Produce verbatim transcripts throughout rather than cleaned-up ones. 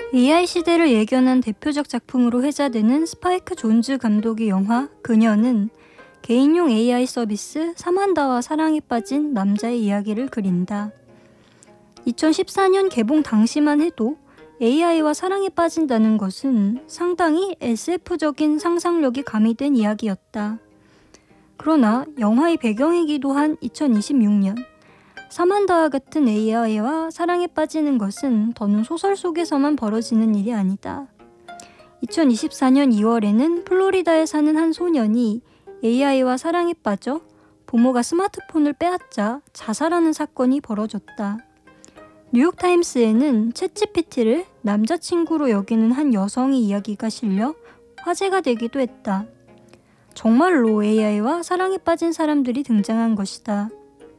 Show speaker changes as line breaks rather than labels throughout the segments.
에이아이 시대를 예견한 대표적 작품으로 회자되는 스파이크 존즈 감독의 영화 그녀는 개인용 에이아이 서비스 사만다와 사랑에 빠진 남자의 이야기를 그린다. 이천십사 년 개봉 당시만 해도 에이아이와 사랑에 빠진다는 것은 상당히 에스에프적인 상상력이 가미된 이야기였다. 그러나 영화의 배경이기도 한 이천이십육 년, 사만다와 같은 에이아이와 사랑에 빠지는 것은 더는 소설 속에서만 벌어지는 일이 아니다. 이천이십사 년 이월에는 플로리다에 사는 한 소년이 에이아이와 사랑에 빠져 부모가 스마트폰을 빼앗자 자살하는 사건이 벌어졌다. 뉴욕타임스에는 챗지피티를 남자친구로 여기는 한 여성의 이야기가 실려 화제가 되기도 했다. 정말로 에이아이와 사랑에 빠진 사람들이 등장한 것이다.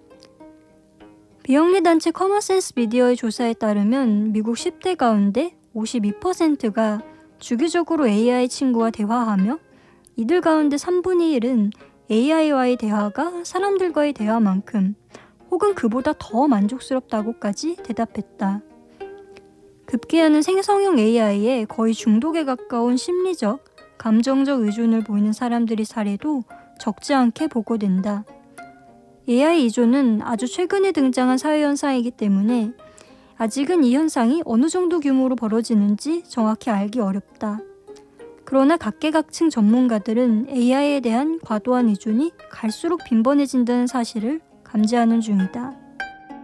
비영리 단체 커먼센스 미디어의 조사에 따르면 미국 십 대 가운데 오십이 퍼센트가 주기적으로 에이아이 친구와 대화하며 이들 가운데 삼분의 일은 에이아이와의 대화가 사람들과의 대화만큼 혹은 그보다 더 만족스럽다고까지 대답했다. 급기야는 생성형 에이아이에 거의 중독에 가까운 심리적, 감정적 의존을 보이는 사람들의 사례도 적지 않게 보고된다. 에이아이 의존은 아주 최근에 등장한 사회현상이기 때문에 아직은 이 현상이 어느 정도 규모로 벌어지는지 정확히 알기 어렵다. 그러나 각계각층 전문가들은 에이아이에 대한 과도한 의존이 갈수록 빈번해진다는 사실을 감지하는 중이다.